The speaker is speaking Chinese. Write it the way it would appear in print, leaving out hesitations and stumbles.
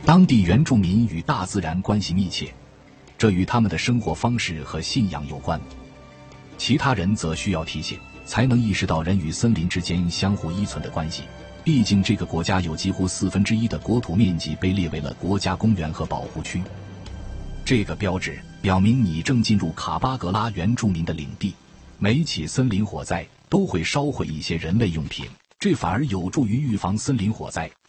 当地原住民与大自然关系密切，这与他们的生活方式和信仰有关。其他人则需要提醒，才能意识到人与森林之间相互依存的关系。毕竟这个国家有几乎1/4的国土面积被列为了国家公园和保护区。这个标志表明你正进入卡巴格拉原住民的领地。每起森林火灾都会烧毁一些人类用品，这反而有助于预防森林火灾。